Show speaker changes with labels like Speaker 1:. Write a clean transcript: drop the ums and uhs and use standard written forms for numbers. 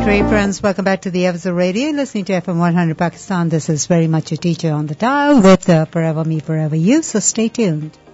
Speaker 1: Great friends, welcome back to the episode radio. Listening to FM 100 Pakistan. This is very much a teacher on the dial with Forever Me, Forever You. So stay tuned.